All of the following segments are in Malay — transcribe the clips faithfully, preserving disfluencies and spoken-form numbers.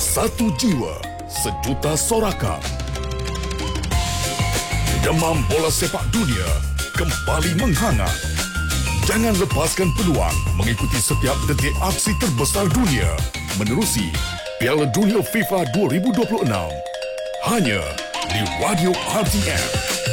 Satu jiwa, sejuta sorakan. Demam bola sepak dunia kembali menghangat. Jangan lepaskan peluang mengikuti setiap detik aksi terbesar dunia menerusi Piala Dunia FIFA dua ribu dua puluh enam. Hanya di Radio R T M.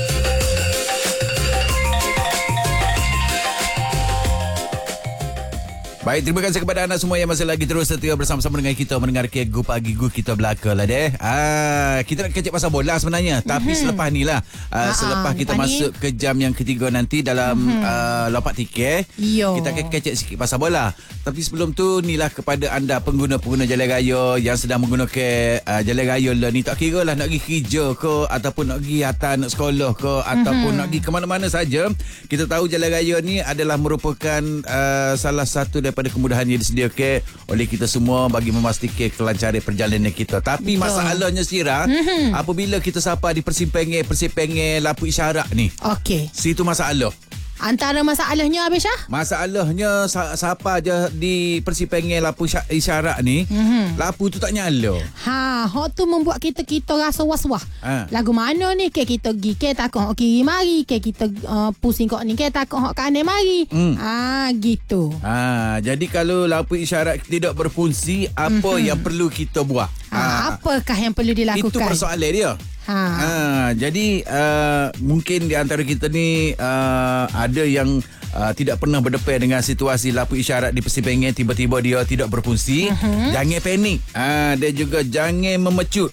Baik, terima kasih kepada anda semua yang masih lagi terus setia bersama-sama dengan kita mendengar Gu Pagi Gu kita belaka lah deh. Ah, kita nak kecek pasal bola sebenarnya, tapi mm-hmm. selepas ni lah. Uh, selepas kita masuk ni ke jam yang ketiga nanti dalam mm-hmm. uh, Lopak Tiket, Yo. kita akan kecek sikit pasal bola. Tapi sebelum tu nilah kepada anda pengguna-pengguna jalan raya yang sedang menggunakan uh, jalan raya lah ni, tak kira lah nak pergi kerja ke ataupun nak pergi hantar anak sekolah ke ataupun mm-hmm. nak pergi ke mana-mana saja. Kita tahu jalan raya ni adalah merupakan uh, salah satu dari pada kemudahan yang disediakan oleh kita semua bagi memastikan kelancaran perjalanan kita. Tapi Betul. masalahnya Syira, mm-hmm. apabila kita sampai di persimpangan-persimpangan lampu isyarat ni. Okey. Situ masalah. Antara masalahnya apa Syah? Masalahnya siapa aja di persimpangan lampu isyarat ni, mm-hmm. lampu tu tak nyala. Ha, hok tu membuat kita-kita rasa was-was. Ha. Lagu mana ni ke kita pergi ke takut hok kiri mari, ke kita uh, pusing kok ni ke takut hok kanan mari. Mm. Ah, gitu. Ha, jadi kalau lampu isyarat tidak berfungsi, apa mm-hmm. yang perlu kita buat? Ha, ha, apakah yang perlu dilakukan? Itu persoalan dia. Ha. ha jadi uh, mungkin di antara kita ni uh, ada yang uh, tidak pernah berdepan dengan situasi lampu isyarat di persimpangan tiba-tiba dia tidak berfungsi. Uh-huh. Jangan panik. Ha, dan juga jangan memecut.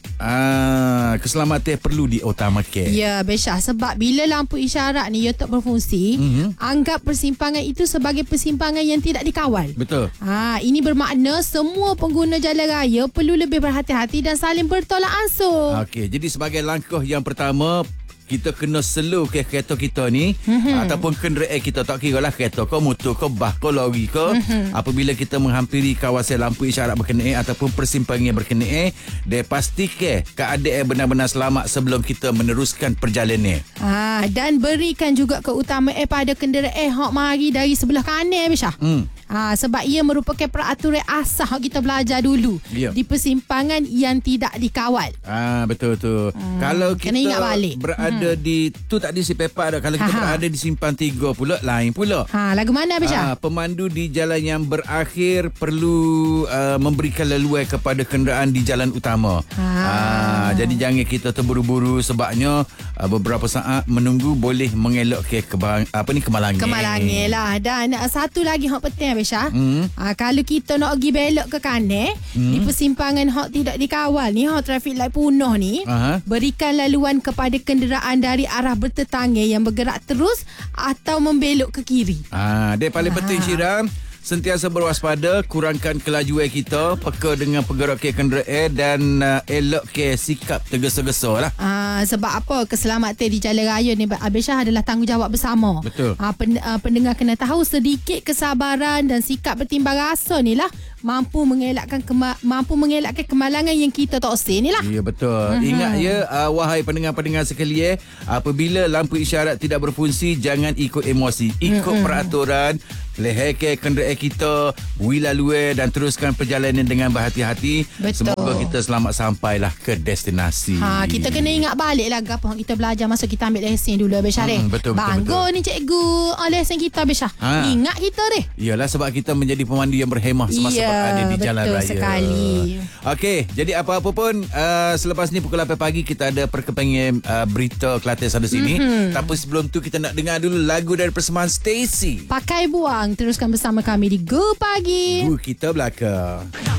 Ha, keselamatan perlu diutamakan. Ya, Besha, sebab bila lampu isyarat ni dia tak berfungsi, uh-huh. anggap persimpangan itu sebagai persimpangan yang tidak dikawal. Betul. Ha, ini bermakna semua pengguna jalan raya perlu lebih berhati-hati dan saling bertolak ansur. Okey, jadi sebagai langkah yang pertama, kita kena slow ke kereta kita ni, mm-hmm. ataupun kenderaan kita, tak kira lah kereta ke, motor ke, bas ke, lori ke, mm-hmm. apabila kita menghampiri kawasan lampu isyarat berkenaan ataupun persimpangan berkenaan, dia pastikan keadaan benar-benar selamat sebelum kita meneruskan perjalanan. Ah, dan berikan juga keutamaan pada kenderaan hok mari dari sebelah kanan, Syah. Hmm. Ha, sebab ia merupakan peraturan asas yang kita belajar dulu, yeah. di persimpangan yang tidak dikawal. Ah, betul tu. Hmm. Kalau kita berada hmm. di tu tak di si pepak dah. Kalau kita Ha-ha. berada di simpang tiga pula lain pula. Ha, lagu mana Abisha? Ah, pemandu di jalan yang berakhir perlu uh, memberikan leluhur kepada kenderaan di jalan utama. Ha. Ah, jadi jangan kita terburu-buru sebabnya uh, beberapa saat menunggu boleh mengelakkan kebang, apa ni kemalangan. Kemalangan lah. Dan uh, satu lagi hak penting Besha, hmm. ha, kalau kita nak pergi belok ke kanan, hmm. di persimpangan hok tidak dikawal ni, hok traffic light punah ni, Aha. berikan laluan kepada kenderaan dari arah bertetangga yang bergerak terus atau membelok ke kiri. Ah, dia paling ha. penting Syira, sentiasa berwaspada, kurangkan kelajuan kita, peka dengan pergerakan kenderaan dan uh, elok ke sikap tergesa-gesa lah. Uh, sebab apa? Keselamatan di jalan raya ni Abisha adalah tanggungjawab bersama. Betul. Uh, pen, uh, pendengar kena tahu sedikit kesabaran dan sikap bertimbang rasa ni lah mampu mengelakkan kema- mampu mengelakkan kemalangan yang kita tak usir ni lah. Ya, betul. Uh-huh. Ingat ya, uh, wahai pendengar-pendengar sekalian, apabila lampu isyarat tidak berfungsi, jangan ikut emosi. Ikut uh-huh. peraturan, leherkan kenderaan kita, bui laluan dan teruskan perjalanan dengan berhati-hati. Betul. Semoga kita selamat sampailah ke destinasi. Ha, kita kena ingat balik lah apa yang kita belajar masa kita ambil lesen dulu, Abisha. Hmm, betul, betul, Bangga betul. ni cikgu oh, lesen kita, Abisha. Ha. Ingat kita deh. Iyalah, sebab kita menjadi pemandu yang berhemah semasa yeah. ada di jalan raya. Betul sekali. Okey, jadi apa-apa pun uh, selepas ni pukul lapan pagi kita ada perkembangan uh, berita Kelantan sana sini. Mm-hmm. Tapi sebelum tu kita nak dengar dulu lagu dari persembahan Stacy. Pakai Buang. Teruskan bersama kami di Gu Pagi. Gu kita belaka.